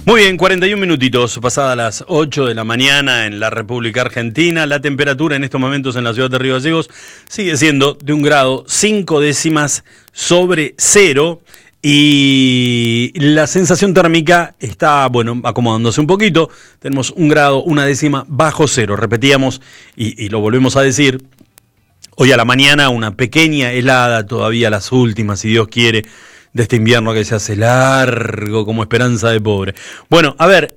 Muy bien, 41 minutitos, pasadas las 8 de la mañana en la República Argentina. La temperatura en estos momentos en la ciudad de Río Gallegos sigue siendo de 1 grado 5 décimas sobre cero. Y la sensación térmica está, bueno, acomodándose un poquito. Tenemos 1 grado 1 décima bajo cero. Repetíamos y lo volvemos a decir. Hoy a la mañana una pequeña helada, todavía las últimas, si Dios quiere, de este invierno que se hace largo como esperanza de pobre. Bueno, a ver,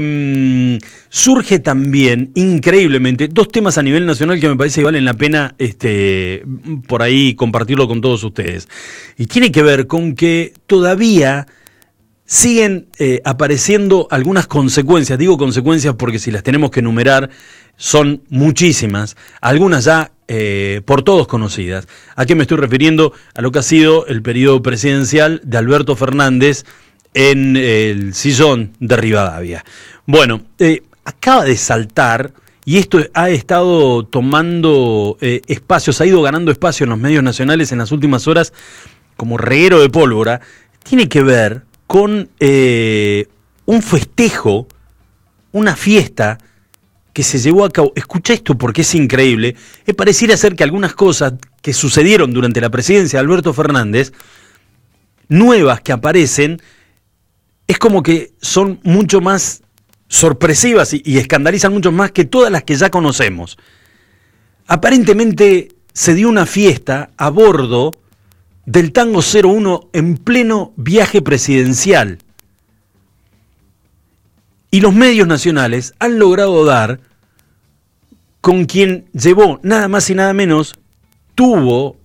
surge también, increíblemente, 2 temas a nivel nacional que me parece que valen la pena por ahí compartirlo con todos ustedes. Y tiene que ver con que todavía siguen apareciendo algunas consecuencias. Digo consecuencias porque si las tenemos que enumerar son muchísimas, algunas ya por todos conocidas. ¿A qué me estoy refiriendo? A lo que ha sido el periodo presidencial de Alberto Fernández en el sillón de Rivadavia. Bueno, acaba de saltar, y esto ha estado tomando espacios, ha ido ganando espacio en los medios nacionales en las últimas horas como reguero de pólvora. Tiene que ver con un festejo, una fiesta que se llevó a cabo. Escucha esto porque es increíble. Pareciera ser que algunas cosas que sucedieron durante la presidencia de Alberto Fernández, nuevas que aparecen, es como que son mucho más sorpresivas y escandalizan mucho más que todas las que ya conocemos. Aparentemente se dio una fiesta a bordo del Tango 01 en pleno viaje presidencial. Y los medios nacionales han logrado dar con quien llevó nada más y nada menos, tuvo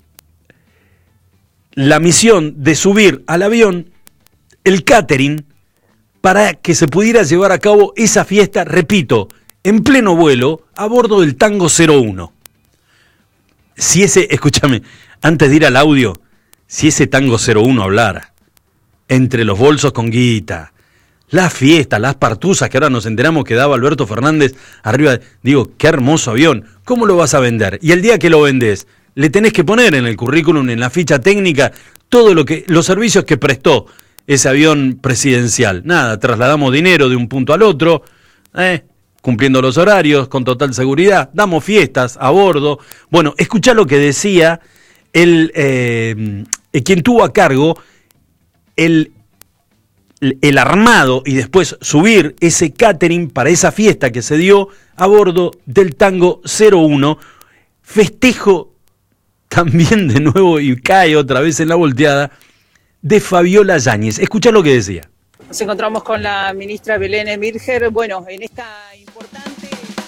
la misión de subir al avión el catering para que se pudiera llevar a cabo esa fiesta, repito, en pleno vuelo a bordo del Tango 01. Si escúchame, antes de ir al audio, si ese Tango 01 hablara, entre los bolsos con guita, las fiestas, las partuzas que ahora nos enteramos que daba Alberto Fernández arriba, digo, qué hermoso avión, ¿cómo lo vas a vender? Y el día que lo vendés, le tenés que poner en el currículum, en la ficha técnica, los servicios que prestó ese avión presidencial. Nada, trasladamos dinero de un punto al otro, cumpliendo los horarios, con total seguridad, damos fiestas a bordo. Bueno, escuchá lo que decía quien tuvo a cargo el armado y después subir ese catering para esa fiesta que se dio a bordo del Tango 01, festejo también de nuevo y cae otra vez en la volteada de Fabiola Yáñez. Escuchá lo que decía. Nos encontramos con la ministra Belén Emmirger, bueno, en esta importante...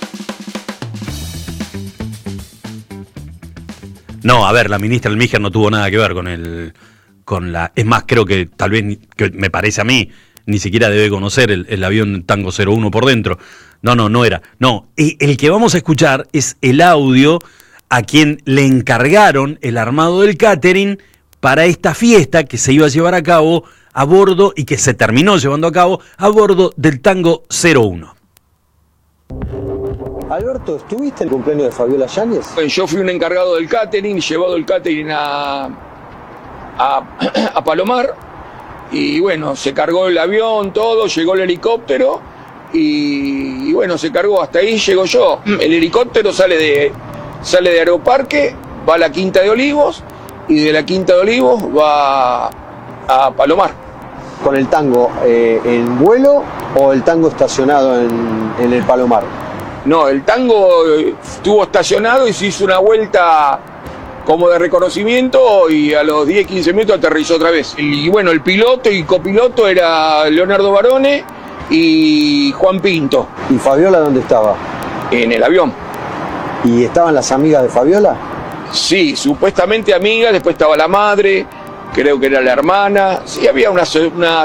No, a ver, la ministra Emmirger no tuvo nada que ver es más, creo que tal vez, que me parece a mí, ni siquiera debe conocer el avión Tango 01 por dentro. No era. No, el que vamos a escuchar es el audio a quien le encargaron el armado del catering para esta fiesta que se iba a llevar a cabo a bordo y que se terminó llevando a cabo a bordo del Tango 01. Alberto, ¿estuviste en el cumpleaños de Fabiola Yáñez? Yo fui un encargado del catering, llevado el catering a Palomar, y bueno, se cargó el avión, todo, llegó el helicóptero y bueno, se cargó, hasta ahí llego yo. El helicóptero sale de Aeroparque, va a la Quinta de Olivos y de la Quinta de Olivos va a Palomar. ¿Con el Tango en vuelo o el Tango estacionado en el Palomar? No, el Tango estuvo estacionado y se hizo una vuelta como de reconocimiento y a los 10-15 minutos aterrizó otra vez. Y bueno, el piloto y copiloto era Leonardo Barone y Juan Pinto. ¿Y Fabiola dónde estaba? En el avión. ¿Y estaban las amigas de Fabiola? Sí, supuestamente amigas, después estaba la madre, creo que era la hermana. Sí, había unas...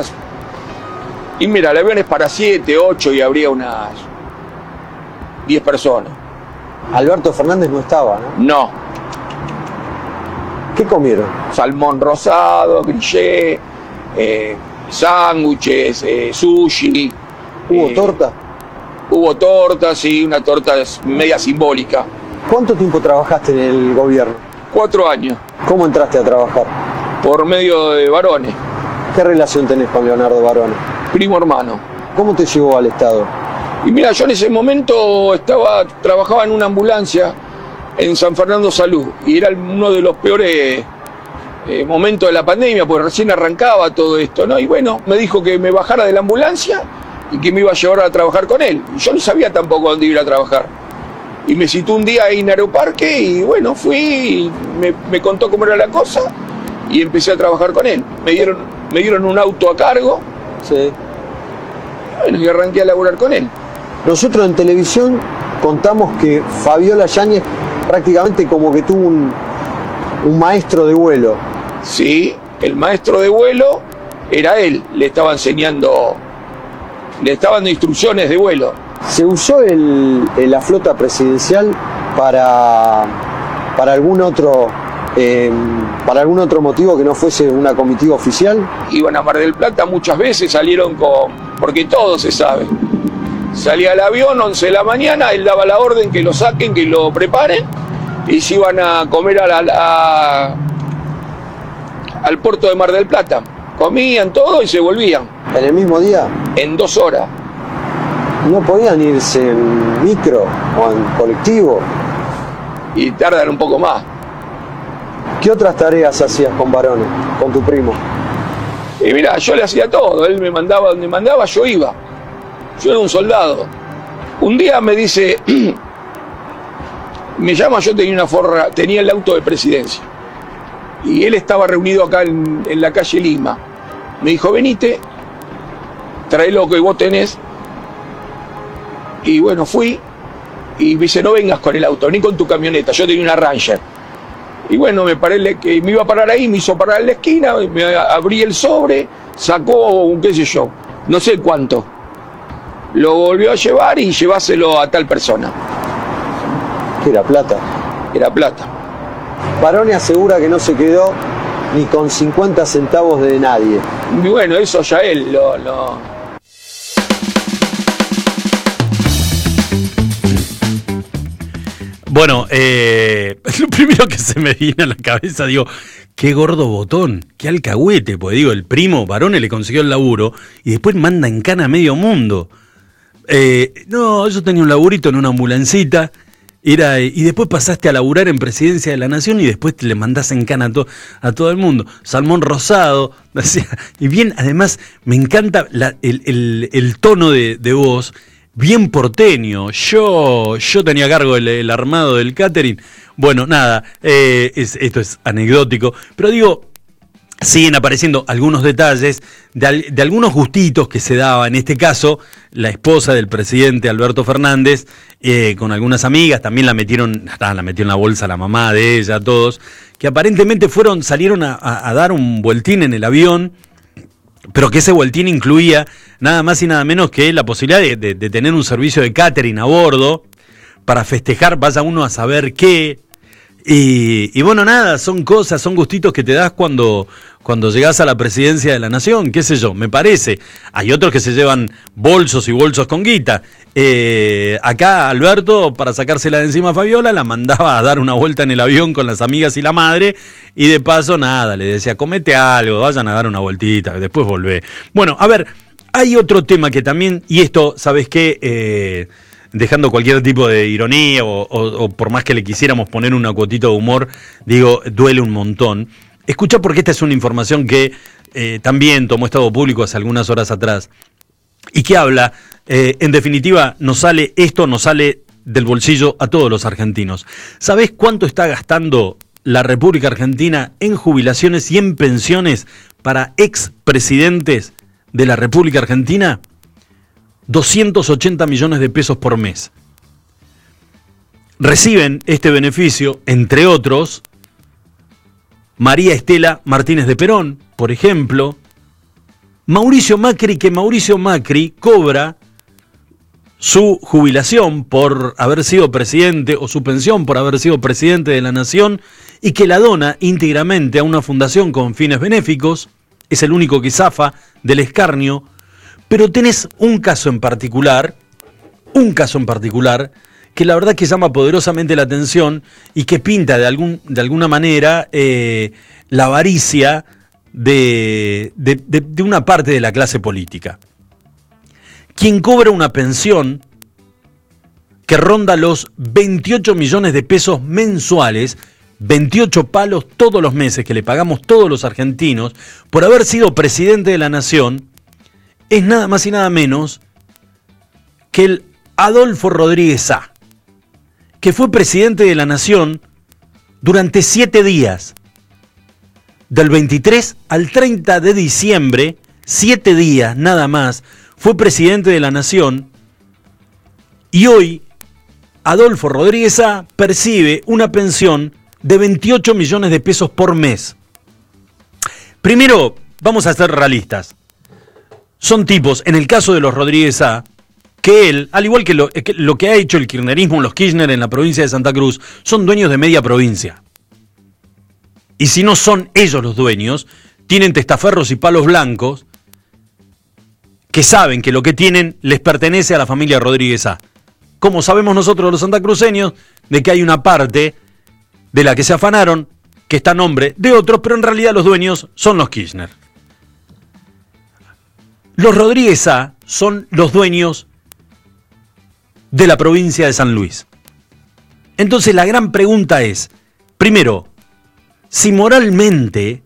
Y mira, el avión es para 7, 8 y habría unas 10 personas. Alberto Fernández no estaba, ¿no? No. ¿Qué comieron? Salmón rosado, grillé, sándwiches, sushi. ¿Hubo torta? Hubo torta, sí, una torta media simbólica. ¿Cuánto tiempo trabajaste en el gobierno? 4 años. ¿Cómo entraste a trabajar? Por medio de Barone. ¿Qué relación tenés con Leonardo Barone? Primo hermano. ¿Cómo te llevó al Estado? Y mira, yo en ese momento trabajaba en una ambulancia en San Fernando Salud, y era uno de los peores momentos de la pandemia, porque recién arrancaba todo esto, ¿no? Y bueno, me dijo que me bajara de la ambulancia y que me iba a llevar a trabajar con él. Y yo no sabía tampoco dónde ir a trabajar. Y me citó un día ahí en Aeroparque y bueno, fui, y me contó cómo era la cosa y empecé a trabajar con él. Me dieron un auto a cargo. Sí. Bueno, y arranqué a laburar con él. Nosotros en televisión contamos que Fabiola Yáñez prácticamente como que tuvo un maestro de vuelo. Sí, el maestro de vuelo era él, le estaban dando instrucciones de vuelo. ¿Se usó la flota presidencial para algún otro motivo que no fuese una comitiva oficial? Iban a Mar del Plata muchas veces, salieron porque todo se sabe. Salía el avión, 11 de la mañana, él daba la orden que lo saquen, que lo preparen, y se iban a comer al puerto de Mar del Plata. Comían todo y se volvían. ¿En el mismo día? En 2 horas. ¿No podían irse en micro o en colectivo? Y tardan un poco más. ¿Qué otras tareas hacías con Barone, con tu primo? Y mira, yo le hacía todo, él me mandaba donde mandaba, yo iba. Yo era un soldado. Un día me dice, me llama, yo tenía el auto de presidencia. Y él estaba reunido acá en la calle Lima. Me dijo, venite, trae lo que vos tenés. Y bueno, fui. Y me dice, no vengas con el auto, ni con tu camioneta. Yo tenía una Ranger. Y bueno, me iba a parar ahí, me hizo parar en la esquina, me abrí el sobre, sacó, qué sé yo, no sé cuánto. Lo volvió a llevar y lleváselo a tal persona. ¿Qué era plata? Era plata. Barone asegura que no se quedó ni con 50 centavos de nadie. Y bueno, eso ya él Bueno, lo primero que se me viene a la cabeza, digo, qué gordo botón, qué alcahuete, porque digo, el primo Barone le consiguió el laburo y después manda en cana a medio mundo. No, yo tenía un laburito en una ambulancita, y después pasaste a laburar en Presidencia de la Nación y después le mandás en cana a todo el mundo. Salmón rosado, y bien, además me encanta el tono de voz. Bien porteño, yo tenía a cargo el armado del catering. Bueno, nada, esto es anecdótico, pero digo, siguen apareciendo algunos detalles de algunos gustitos que se daba, en este caso, la esposa del presidente Alberto Fernández, con algunas amigas, también la metió en la bolsa la mamá de ella, todos, que aparentemente salieron a dar un vueltín en el avión, pero que ese vueltín incluía nada más y nada menos que la posibilidad de tener un servicio de catering a bordo para festejar, vaya uno a saber qué. Y bueno, nada, son cosas, son gustitos que te das cuando llegás a la presidencia de la nación, qué sé yo, me parece. Hay otros que se llevan bolsos y bolsos con guita. Acá Alberto, para sacársela de encima a Fabiola, la mandaba a dar una vuelta en el avión con las amigas y la madre, y de paso nada, le decía, comete algo, vayan a dar una vueltita, después volvé. Bueno, a ver, hay otro tema que también, y esto, ¿sabes qué? Dejando cualquier tipo de ironía o por más que le quisiéramos poner una cuotita de humor, digo, duele un montón. Escuchá, porque esta es una información que también tomó Estado Público hace algunas horas atrás y que habla, en definitiva, nos sale del bolsillo a todos los argentinos. ¿Sabés cuánto está gastando la República Argentina en jubilaciones y en pensiones para expresidentes de la República Argentina? 280 millones de pesos por mes. Reciben este beneficio, entre otros, María Estela Martínez de Perón, por ejemplo, Mauricio Macri cobra su jubilación por haber sido presidente o su pensión por haber sido presidente de la nación y que la dona íntegramente a una fundación con fines benéficos, es el único que zafa del escarnio. Pero tenés un caso en particular, que la verdad que llama poderosamente la atención y que pinta de alguna manera la avaricia de una parte de la clase política. quien cobra una pensión que ronda los 28 millones de pesos mensuales, 28 palos todos los meses que le pagamos todos los argentinos por haber sido presidente de la nación, es nada más y nada menos que el Adolfo Rodríguez Sá, que fue presidente de la nación durante 7 días, del 23 al 30 de diciembre, 7 días nada más, fue presidente de la nación, y hoy Adolfo Rodríguez Sá percibe una pensión de 28 millones de pesos por mes. Primero, vamos a ser realistas. Son tipos, en el caso de los Rodríguez Sá, que él, al igual que lo que ha hecho el kirchnerismo, los Kirchner en la provincia de Santa Cruz, son dueños de media provincia. Y si no son ellos los dueños, tienen testaferros y palos blancos que saben que lo que tienen les pertenece a la familia Rodríguez Sá. Como sabemos nosotros los santacruceños, de que hay una parte de la que se afanaron, que está a nombre de otros, pero en realidad los dueños son los Kirchner. Los Rodríguez Sá son los dueños de la provincia de San Luis. Entonces la gran pregunta es, primero, si moralmente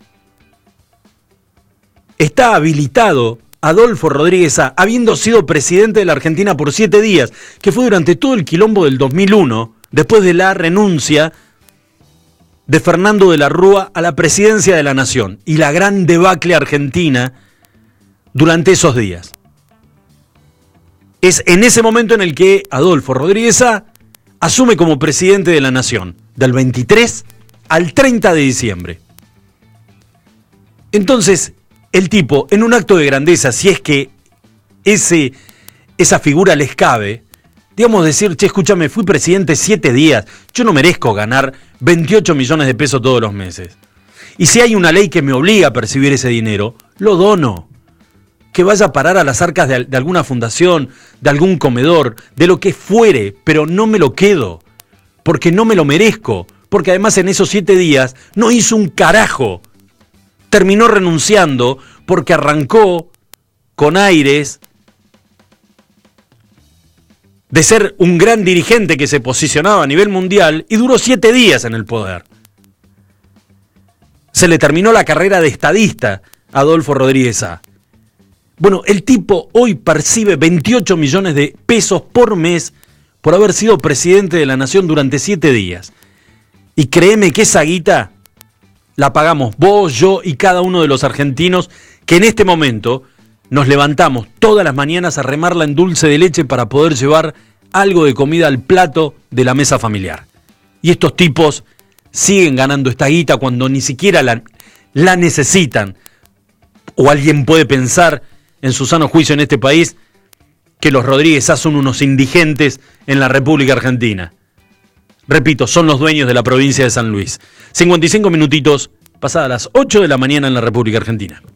está habilitado Adolfo Rodríguez Sá, habiendo sido presidente de la Argentina por 7 días, que fue durante todo el quilombo del 2001, después de la renuncia de Fernando de la Rúa a la presidencia de la Nación y la gran debacle argentina durante esos días. Es en ese momento en el que Adolfo Rodríguez Sá asume como presidente de la Nación, del 23 al 30 de diciembre. Entonces, el tipo, en un acto de grandeza, si es que esa figura les cabe, digamos decir, che, escúchame, fui presidente 7 días, yo no merezco ganar 28 millones de pesos todos los meses. Y si hay una ley que me obliga a percibir ese dinero, lo dono. Que vaya a parar a las arcas de alguna fundación, de algún comedor, de lo que fuere, pero no me lo quedo, porque no me lo merezco, porque además en esos 7 días no hizo un carajo. Terminó renunciando porque arrancó con aires de ser un gran dirigente que se posicionaba a nivel mundial y duró 7 días en el poder. Se le terminó la carrera de estadista a Adolfo Rodríguez Sá. Bueno, el tipo hoy percibe 28 millones de pesos por mes por haber sido presidente de la nación durante 7 días. Y créeme que esa guita la pagamos vos, yo y cada uno de los argentinos que en este momento nos levantamos todas las mañanas a remarla en dulce de leche para poder llevar algo de comida al plato de la mesa familiar. Y estos tipos siguen ganando esta guita cuando ni siquiera la necesitan. O alguien puede pensar en su sano juicio en este país que los Rodríguez Sá son unos indigentes en la República Argentina. Repito, son los dueños de la provincia de San Luis. 55 minutitos pasadas las 8 de la mañana en la República Argentina.